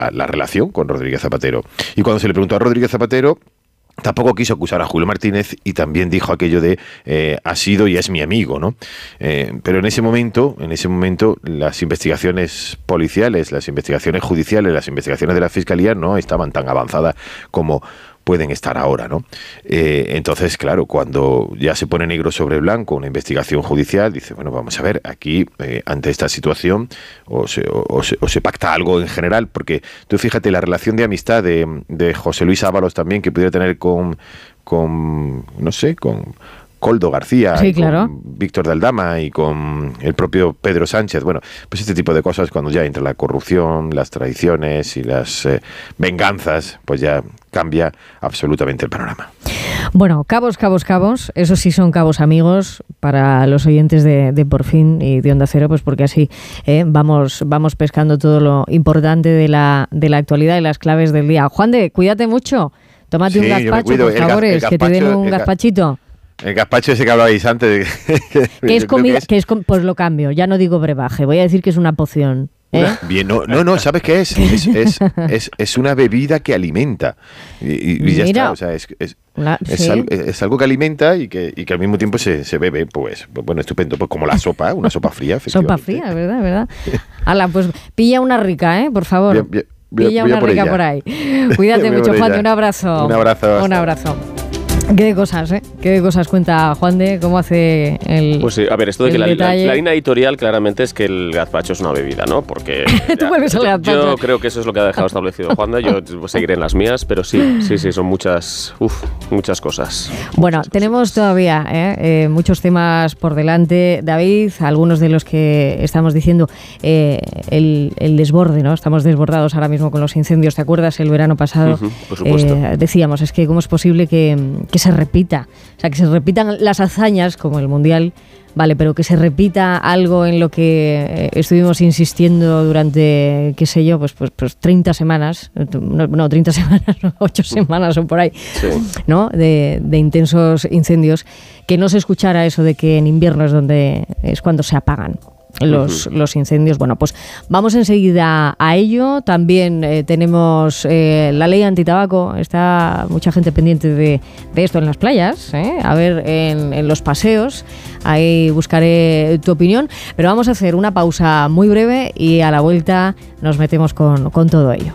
la relación con Rodríguez Zapatero. Y cuando se le preguntó a Rodríguez Zapatero, tampoco quiso acusar a Julio Martínez y también dijo aquello de ha sido y es mi amigo, ¿no? Pero en ese momento, las investigaciones policiales, las investigaciones judiciales, las investigaciones de la Fiscalía no estaban tan avanzadas como pueden estar ahora, ¿no? Entonces, claro, cuando ya se pone negro sobre blanco una investigación judicial, dice, bueno, vamos a ver, aquí, ante esta situación, o se pacta algo en general, porque tú fíjate, la relación de amistad de José Luis Ábalos también, que pudiera tener con Koldo García, sí, claro, con Víctor de Aldama y con el propio Pedro Sánchez. Bueno, pues este tipo de cosas, cuando ya entra la corrupción, las traiciones y las venganzas, pues ya cambia absolutamente el panorama. Bueno, cabos, esos sí son cabos amigos para los oyentes de Por Fin y de Onda Cero, pues porque así vamos pescando todo lo importante de la actualidad y las claves del día. Juan de, cuídate mucho, tómate un gazpacho, por favor, que te den un gazpachito. El gazpacho ese que hablabais antes. Que es comida, pues lo cambio, ya no digo brebaje, voy a decir que es una poción. Bien, no, ¿sabes qué es? Es una bebida que alimenta. Y ya está, o sea, es algo que alimenta y que al mismo tiempo se bebe, pues, bueno, estupendo, pues como la sopa, una sopa fría, efectivamente. Sopa fría, ¿verdad? Hala, pues pilla una rica, por favor. Pilla una rica por ahí. Cuídate mucho, Juan, un abrazo. Un abrazo. ¿Qué de cosas cuenta Juan de? ¿Cómo hace el Pues sí, a ver, esto de que la línea editorial claramente es que el gazpacho es una bebida, ¿no? Porque ¿tú vuelves al gazpacho? Yo creo que eso es lo que ha dejado establecido Juan de. Yo seguiré en las mías, pero sí, son muchas cosas. Bueno, tenemos todavía muchos temas por delante, David, algunos de los que estamos diciendo, el desborde, ¿no? Estamos desbordados ahora mismo con los incendios. ¿Te acuerdas el verano pasado? Por supuesto. Decíamos, es que cómo es posible que se repita, o sea, que se repitan las hazañas como el Mundial, vale, pero que se repita algo en lo que estuvimos insistiendo durante, qué sé yo, pues 30 semanas, no 30 semanas, 8 semanas o por ahí, sí, ¿no? De intensos incendios, que no se escuchara eso de que en invierno es cuando se apagan los incendios. Bueno, pues vamos enseguida a ello. También tenemos la ley antitabaco. Está mucha gente pendiente de esto en las playas, a ver en los paseos. Ahí buscaré tu opinión. Pero vamos a hacer una pausa muy breve y a la vuelta nos metemos con todo ello.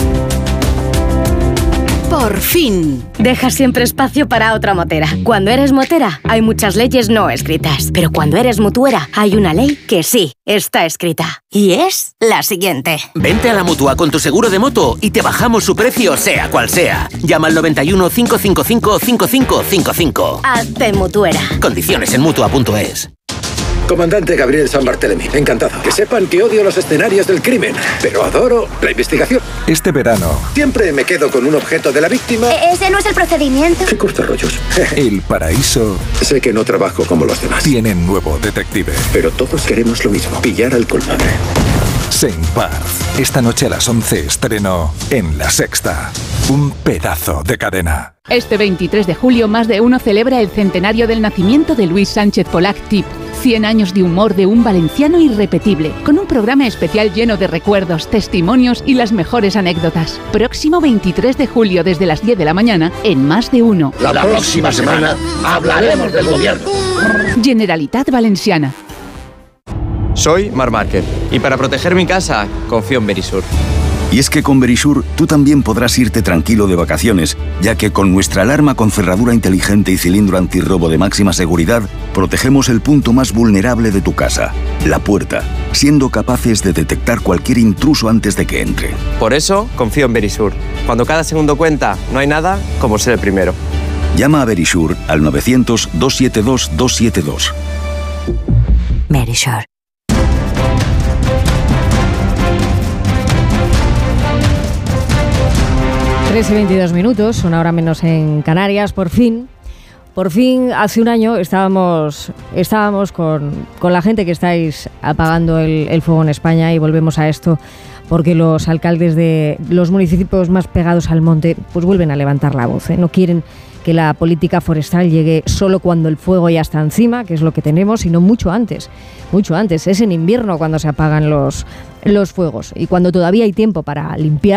Por fin. Deja siempre espacio para otra motera. Cuando eres motera, hay muchas leyes no escritas. Pero cuando eres mutuera, hay una ley que sí está escrita. Y es la siguiente. Vente a la Mutua con tu seguro de moto y te bajamos su precio, sea cual sea. Llama al 91 555 5555. Hazte mutuera. Condiciones en Mutua.es. Comandante Gabriel San Barthelemy, encantado. Que sepan que odio los escenarios del crimen, pero adoro la investigación. Este verano... Siempre me quedo con un objeto de la víctima. Ese no es el procedimiento. ¿Qué cortarrollos? El paraíso... Sé que no trabajo como los demás. Tiene nuevo detective. Pero todos queremos lo mismo, pillar al culpable. Saint Barth. Esta noche a las 11 estreno en La Sexta. Un pedazo de cadena. Este 23 de julio, Más de Uno celebra el centenario del nacimiento de Luis Sánchez Polac Tip. 100 años de humor de un valenciano irrepetible, con un programa especial lleno de recuerdos, testimonios y las mejores anécdotas. Próximo 23 de julio desde las 10 de la mañana en Más de Uno. La próxima semana hablaremos del gobierno. Generalitat Valenciana. Soy Marc Márquez y para proteger mi casa confío en Verisur. Y es que con Verisur tú también podrás irte tranquilo de vacaciones, ya que con nuestra alarma con cerradura inteligente y cilindro antirrobo de máxima seguridad, protegemos el punto más vulnerable de tu casa, la puerta, siendo capaces de detectar cualquier intruso antes de que entre. Por eso confío en Verisur. Cuando cada segundo cuenta, no hay nada como ser el primero. Llama a Verisur al 900-272-272. Verisur. 3:22 minutos, una hora menos en Canarias. Por fin, hace un año estábamos con la gente que estáis apagando el fuego en España, y volvemos a esto porque los alcaldes de los municipios más pegados al monte pues vuelven a levantar la voz, No quieren que la política forestal llegue solo cuando el fuego ya está encima, que es lo que tenemos, sino mucho antes. Mucho antes. Es en invierno cuando se apagan los fuegos y cuando todavía hay tiempo para limpiar